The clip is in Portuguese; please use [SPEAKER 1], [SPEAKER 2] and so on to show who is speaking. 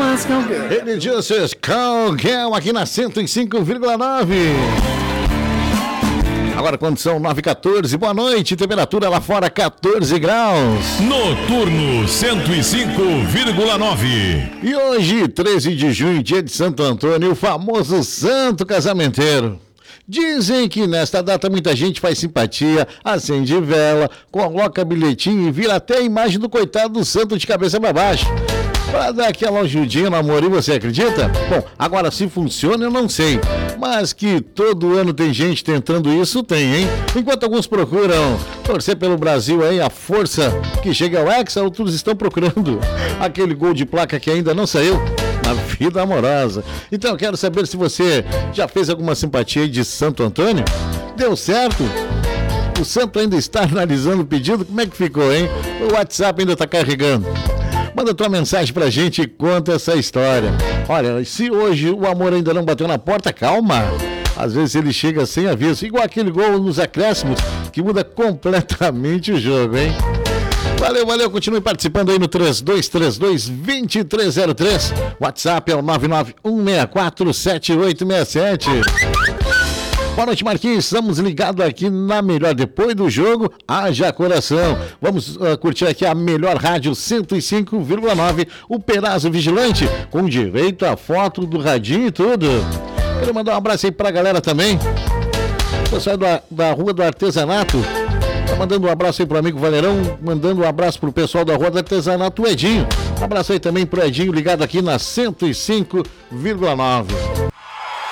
[SPEAKER 1] Ele disse Cowgirl aqui na 105,9. Agora condição 9h14, boa noite, temperatura lá fora 14 graus.
[SPEAKER 2] Noturno 105,9.
[SPEAKER 1] E hoje, 13 de junho, dia de Santo Antônio, o famoso santo casamenteiro. Dizem que nesta data muita gente faz simpatia, acende vela, coloca bilhetinho e vira até a imagem do coitado do santo de cabeça para baixo. Pra dar aquela ajudinha no amor, e você acredita? Bom, agora se funciona eu não sei, mas que todo ano tem gente tentando isso, tem, hein? Enquanto alguns procuram torcer pelo Brasil aí, a força que chega ao Hexa, outros estão procurando aquele gol de placa que ainda não saiu na vida amorosa. Então eu quero saber se você já fez alguma simpatia aí de Santo Antônio? Deu certo? O santo ainda está analisando o pedido? Como é que ficou, hein? O WhatsApp ainda está carregando. Manda tua mensagem pra gente e conta essa história. Olha, se hoje o amor ainda não bateu na porta, calma. Às vezes ele chega sem aviso, igual aquele gol nos acréscimos, que muda completamente o jogo, hein? Valeu, valeu, continue participando aí no 3232-2303. WhatsApp é o 991647867. Boa noite, Marquinhos. Estamos ligados aqui na melhor. Depois do jogo, haja coração. Vamos curtir aqui a melhor rádio 105,9. O Perazzo Vigilante, com direito à foto do radinho e tudo. Quero mandar um abraço aí pra galera também. O pessoal da Rua do Artesanato. Tá mandando um abraço aí pro amigo Valerão. Mandando um abraço pro pessoal da Rua do Artesanato, o Edinho. Um abraço aí também pro Edinho, ligado aqui na 105,9.